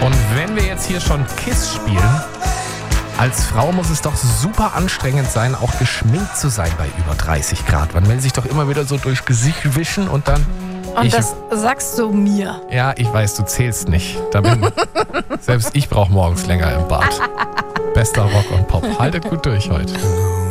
Und wenn wir jetzt hier schon Kiss spielen, als Frau muss es doch super anstrengend sein, auch geschminkt zu sein bei über 30 Grad. Man will sich doch immer wieder so durchs Gesicht wischen und dann... Und das sagst du mir. Ja, ich weiß, du zählst nicht. Selbst ich brauche morgens länger im Bad. Bester Rock und Pop. Haltet gut durch heute.